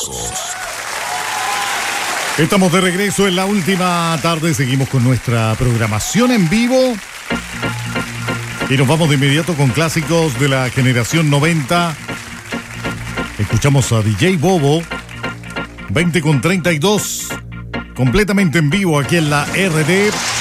clásicos. Estamos de regreso en la última tarde. Seguimos con nuestra programación en vivo. Y nos vamos de inmediato con clásicos de la generación 90. Escuchamos a DJ Bobo, 20 con 32. Completamente en vivo aquí en la RD.